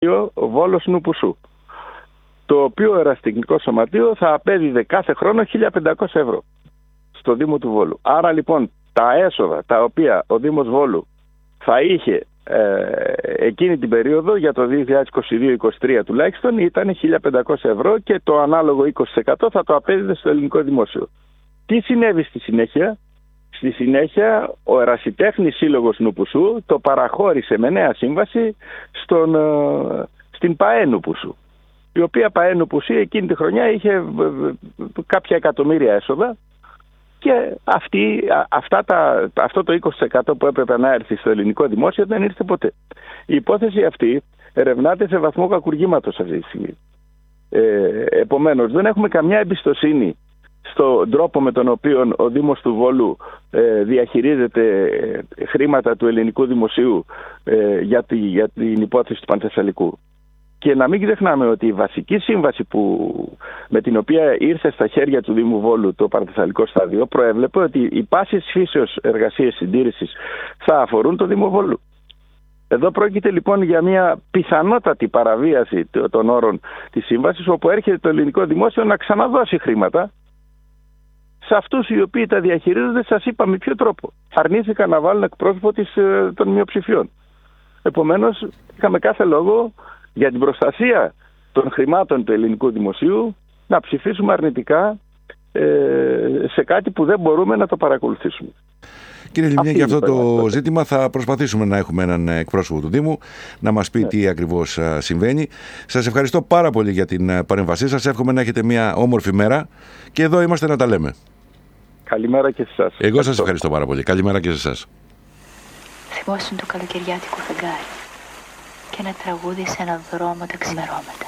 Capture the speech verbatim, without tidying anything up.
Βόλος Νουπουσού, το οποίο ερασιτεχνικό σωματείο θα απέδιδε κάθε χρόνο χίλια πεντακόσια ευρώ στο Δήμο του Βόλου. Άρα λοιπόν τα έσοδα τα οποία ο Δήμος Βόλου θα είχε ε, εκείνη την περίοδο για το δύο χιλιάδες είκοσι δύο είκοσι τρία τουλάχιστον ήταν χίλια πεντακόσια ευρώ και το ανάλογο είκοσι τοις εκατό θα το απέδιδε στο ελληνικό δημόσιο. Τι συνέβη στη συνέχεια? Στη συνέχεια ο Ερασιτέχνης Σύλλογος Νουπουσού το παραχώρησε με νέα σύμβαση στον, στην ΠΑΕ Νουπουσού, η οποία ΠΑΕ Νουπουσού εκείνη τη χρονιά είχε κάποια εκατομμύρια έσοδα και αυτή, αυτά τα, αυτό το είκοσι τοις εκατό που έπρεπε να έρθει στο ελληνικό δημόσιο δεν ήρθε ποτέ. Η υπόθεση αυτή ερευνάται σε βαθμό κακουργήματος αυτή τη στιγμή. Ε, επομένως δεν έχουμε καμιά εμπιστοσύνη στον τρόπο με τον οποίο ο Δήμος του Βόλου ε, διαχειρίζεται χρήματα του ελληνικού δημοσίου ε, για, τη, για την υπόθεση του Πανθεσσαλικού. Και να μην ξεχνάμε ότι η βασική σύμβαση που, με την οποία ήρθε στα χέρια του Δήμου Βόλου το Πανθεσσαλικό στάδιο προέβλεπε ότι οι πάσης φύσεως εργασίες συντήρησης θα αφορούν το Δήμο Βόλου. Εδώ πρόκειται λοιπόν για μια πιθανότατη παραβίαση των όρων της σύμβασης, όπου έρχεται το ελληνικό δημόσιο να ξαναδώσει χρήματα σε αυτούς οι οποίοι τα διαχειρίζονται. Σας είπα με ποιο τρόπο. Αρνήθηκαν να βάλουν εκπρόσωπο της, των μειοψηφιών. Επομένως, είχαμε κάθε λόγο για την προστασία των χρημάτων του ελληνικού δημοσίου να ψηφίσουμε αρνητικά ε, σε κάτι που δεν μπορούμε να το παρακολουθήσουμε. Κύριε Λιμνία, για αυτό το ζήτημα θα προσπαθήσουμε να έχουμε έναν εκπρόσωπο του Δήμου να μας πει ναι. τι ακριβώς συμβαίνει. Σας ευχαριστώ πάρα πολύ για την παρέμβασή σας. Εύχομαι να έχετε μια όμορφη μέρα και εδώ είμαστε να τα λέμε. Καλημέρα και σε εσάς. Εγώ σας ευχαριστώ πάρα πολύ. Καλημέρα και σε εσάς. Θυμόσουν το καλοκαιριάτικο φεγγάρι και ένα τραγούδι σε ένα δρόμο τα ξημερώματα.